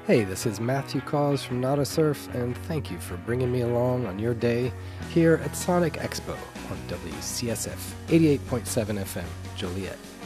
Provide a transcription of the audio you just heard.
Hey, this is Matthew Cause from Nautasurf, and thank you for bringing me along on your day here at Sonic Expo on WCSF 88.7 FM, Joliet.